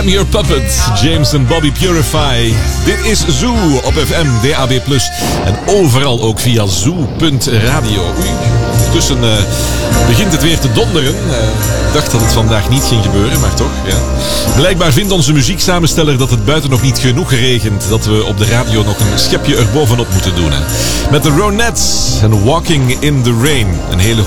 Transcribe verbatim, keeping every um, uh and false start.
I'm Your Puppet, James en Bobby Purify. Dit is Zoo op F M, D A B plus. En overal ook via zoo punt radio. Oei, ondertussen uh, begint het weer te donderen. Uh, ik dacht dat het vandaag niet ging gebeuren, maar toch. Ja. Blijkbaar vindt onze muzieksamensteller dat het buiten nog niet genoeg regent. Dat we op de radio nog een schepje erbovenop moeten doen. Hè. Met de Ronettes en Walking in the Rain. Een hele